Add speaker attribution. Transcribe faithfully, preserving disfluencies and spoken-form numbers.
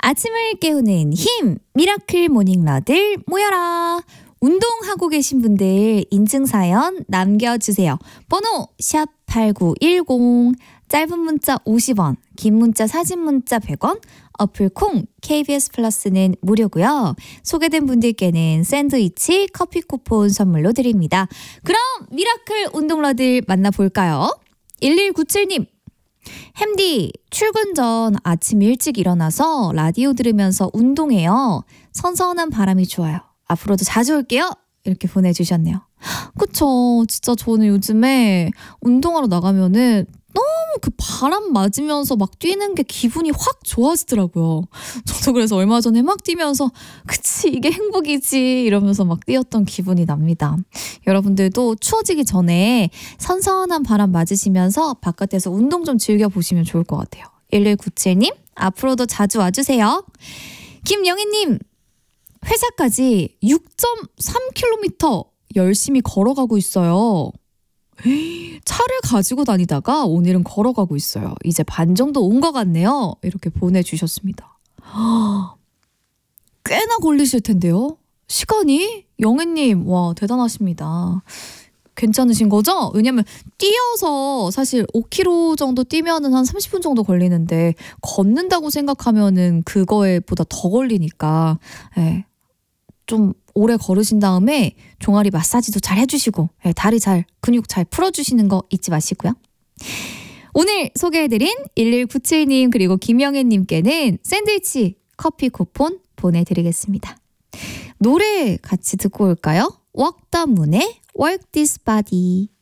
Speaker 1: 아침을 깨우는 힘, 미라클 모닝러들 모여라. 운동하고 계신 분들 인증사연 남겨주세요. 번호 샵 팔구일공, 짧은 문자 오십 원, 긴 문자 사진 문자 백 원, 어플 콩 케이비에스 플러스는 무료고요. 소개된 분들께는 샌드위치, 커피 쿠폰 선물로 드립니다. 그럼 미라클 운동러들 만나볼까요? 일일구칠님, 햄디 출근 전 아침 일찍 일어나서 라디오 들으면서 운동해요. 선선한 바람이 좋아요. 앞으로도 자주 올게요. 이렇게 보내주셨네요. 그쵸. 진짜 저는 요즘에 운동하러 나가면은 너무 그 바람 맞으면서 막 뛰는 게 기분이 확 좋아지더라고요. 저도 그래서 얼마 전에 막 뛰면서 그치 이게 행복이지 이러면서 막 뛰었던 기분이 납니다. 여러분들도 추워지기 전에 선선한 바람 맞으시면서 바깥에서 운동 좀 즐겨보시면 좋을 것 같아요. 일일구칠님 앞으로도 자주 와주세요. 김영희님, 회사까지 육 점 삼 킬로미터 열심히 걸어가고 있어요. 차를 가지고 다니다가 오늘은 걸어가고 있어요. 이제 반 정도 온 것 같네요. 이렇게 보내주셨습니다. 꽤나 걸리실 텐데요. 시간이? 영애님, 와 대단하십니다. 괜찮으신 거죠? 왜냐면 뛰어서 사실 오 킬로미터 정도 뛰면은 한 삼십 분 정도 걸리는데 걷는다고 생각하면은 그거에 보다 더 걸리니까 예, 좀 오래 걸으신 다음에 종아리 마사지도 잘 해주시고 예, 다리 잘 근육 잘 풀어주시는 거 잊지 마시고요. 오늘 소개해드린 일일구칠님 그리고 김영애님께는 샌드위치 커피 쿠폰 보내드리겠습니다. 노래 같이 듣고 올까요? Walk the Moon의 Work This Body.